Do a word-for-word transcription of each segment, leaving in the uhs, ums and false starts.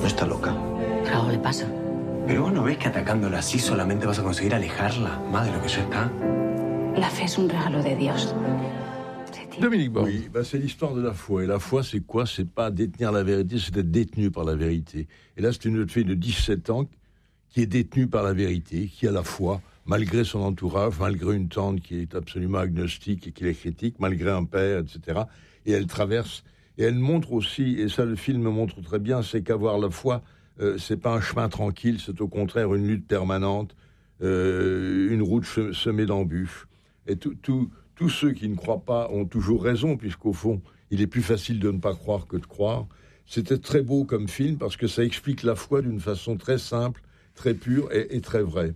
¿No está loca? Algo le pasa. Pero vos no ves que atacándola así solamente vas a conseguir alejarla más de lo que ya está. La fe es un regalo de Dios. Dominique Borde. Oui, bah c'est l'histoire de la foi. Et la foi, c'est quoi? C'est pas détenir la vérité, c'est être détenu par la vérité. Et là, c'est une jeune fille de dix-sept ans qui est détenue par la vérité, qui a la foi, malgré son entourage, malgré une tante qui est absolument agnostique et qui les critique, malgré un père, et cetera. Et elle traverse, et elle montre aussi, et ça le film montre très bien, c'est qu'avoir la foi, euh, c'est pas un chemin tranquille, c'est au contraire une lutte permanente, euh, une route semée d'embûches. Et tout... tout Tous ceux qui ne croient pas ont toujours raison, puisqu'au fond, il est plus facile de ne pas croire que de croire. C'était très beau comme film, parce que ça explique la foi d'une façon très simple, très pure et, et très vraie.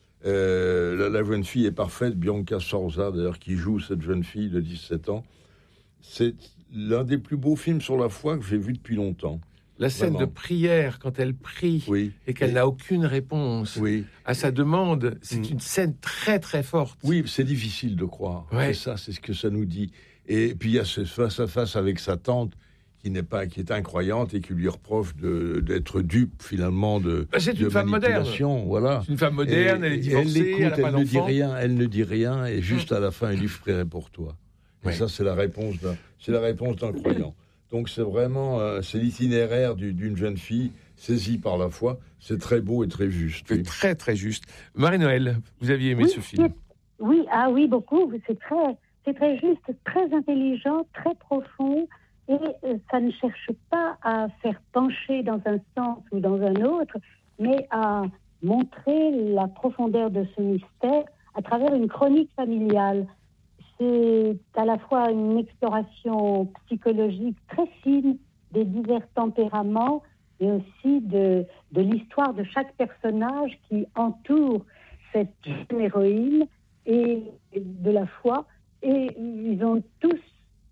Euh, la, la jeune fille est parfaite, Bianca Sorza, d'ailleurs, qui joue cette jeune fille de dix-sept ans. C'est l'un des plus beaux films sur la foi que j'ai vu depuis longtemps. La scène Vraiment. de prière, quand elle prie Oui. et qu'elle Et- n'a aucune réponse Oui. à sa demande, c'est Mm. une scène très très forte. Oui, c'est difficile de croire. Ouais. C'est ça, c'est ce que ça nous dit. Et puis il y a ce face à face avec sa tante qui n'est pas, qui est incroyante et qui lui reproche de, d'être dupe finalement de. Bah, c'est une de femme moderne. manipulation, Voilà. C'est une femme moderne, Et- elle est et divorcée, l'écoute, elle n'a pas elle ne dit d'enfant. rien, elle ne dit rien, et juste à la fin, elle dit je prierai pour toi. Et Ouais. ça, c'est la réponse d'un, c'est la réponse d'un croyant. Donc c'est vraiment, euh, c'est l'itinéraire du- d'une jeune fille saisie par la foi. C'est très beau et très juste. C'est oui. très très juste. Marie-Noël, vous aviez aimé Oui, ce film? Oui, ah oui, beaucoup. C'est très, c'est très juste, très intelligent, très profond. Et euh, ça ne cherche pas à faire pencher dans un sens ou dans un autre, mais à montrer la profondeur de ce mystère à travers une chronique familiale. C'est à la fois une exploration psychologique très fine des divers tempéraments, mais aussi de, de l'histoire de chaque personnage qui entoure cette jeune héroïne et de la foi. Et ils ont tous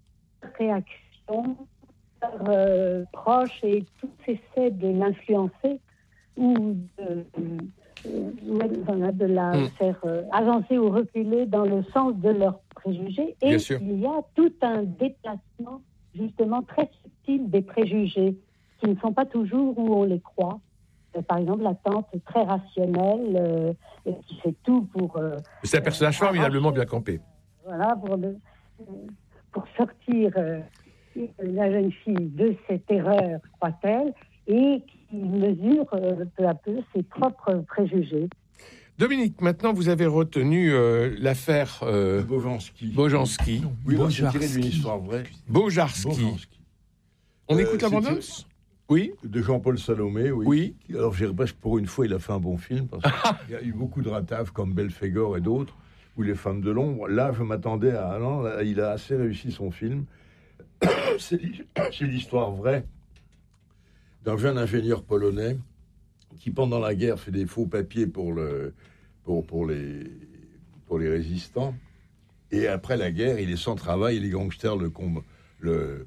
réaction, euh, proches, et tous essaient de l'influencer ou de, euh, de la Mm. faire euh, avancer ou reculer dans le sens de leurs préjugés. Et Bien sûr. il y a tout un déplacement justement très subtil des préjugés qui ne sont pas toujours où on les croit. Euh, par exemple, la tante est très rationnelle, euh, et qui fait tout pour... euh, C'est un personnage formidablement bien campé. voilà, pour, le- pour sortir euh, la jeune fille de cette erreur, croit-elle, et qui mesure euh, peu à peu ses propres préjugés. Dominique, maintenant vous avez retenu euh, l'affaire euh, Bojanski. Bojanski. Oui, bah, c'est Bojarski. tiré d'une histoire vraie. Bojarski. Bojanski. On Euh, écoute la c'était- bande-annonce? Oui. De Jean-Paul Salomé, oui. Oui. Alors, je dirais presque pour une fois, il a fait un bon film, parce qu'il y a eu beaucoup de ratages comme Belphégor et d'autres, ou Les Femmes de l'ombre. Là, je m'attendais à... Non, là, il a assez réussi son film. C'est l'hi- c'est l'histoire vraie d'un jeune ingénieur polonais qui, pendant la guerre, fait des faux papiers pour, le, pour, pour, les, pour les résistants. Et après la guerre, il est sans travail, et les gangsters le... comb- le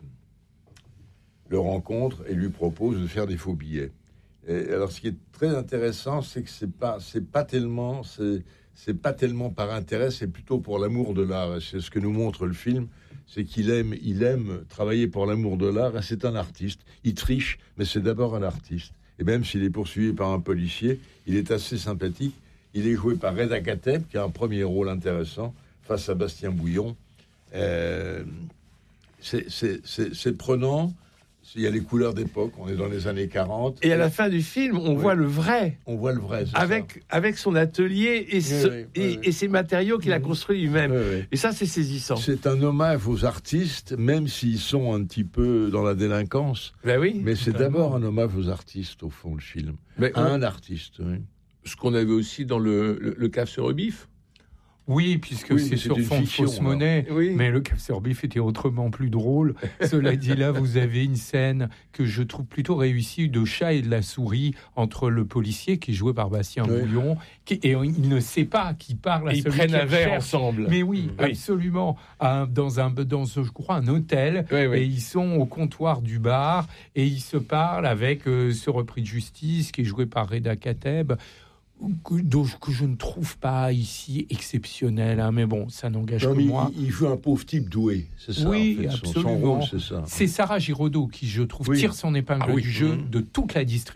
le rencontre et lui propose de faire des faux billets. Et alors, ce qui est très intéressant, c'est que c'est pas, c'est pas tellement, c'est, c'est pas tellement par intérêt, c'est plutôt pour l'amour de l'art. Et c'est ce que nous montre le film, c'est qu'il aime, il aime travailler pour l'amour de l'art. Et c'est un artiste. Il triche, mais c'est d'abord un artiste. Et même s'il est poursuivi par un policier, il est assez sympathique. Il est joué par Reda Kateb, qui a un premier rôle intéressant face à Bastien Bouillon. Euh, c'est, c'est, c'est, c'est prenant. Il y a les couleurs d'époque, on est dans les années quarante. Et à la fin du film, on Oui. voit le vrai, On voit le vrai, c'est avec, avec son atelier et, ce- oui, oui, et, oui. et ses matériaux qu'il a construits lui-même. ça. Oui, oui. Et ça, c'est saisissant. C'est un hommage aux artistes, même s'ils sont un petit peu dans la délinquance. Ben oui. Mais c'est d'abord un hommage aux artistes, au fond, le film. Mais À on- un artiste, oui. ce qu'on avait aussi dans le, le, le cave sur Rebif. Oui, puisque Oui, c'est mais sur c'est une fond de fiction, fausse alors. monnaie. Oui. Mais le Cave Bif était autrement plus drôle. Cela dit, là, vous avez une scène que je trouve plutôt réussie de chat et de la souris entre le policier, qui est joué par Bastien Oui. Bouillon, qui, et il ne sait pas qui parle à Et ils celui prennent qui un verre recherche. ensemble. Mais oui, Oui. absolument. Un- dans, un, dans, je crois, un hôtel. Oui, oui. Et ils sont au comptoir du bar et ils se parlent avec euh, ce repris de justice qui est joué par Reda Kateb, que, dont- que je ne trouve pas ici exceptionnel. Hein, mais bon, ça n'engage Non, que mais moi. il, il joue un pauvre type doué, c'est ça. Oui, en fait. Son- Son absolument. rôle, c'est ça. C'est Sarah Giraudot qui, je trouve, Oui. tire son épingle Ah oui. du jeu Mmh. de toute la distribution.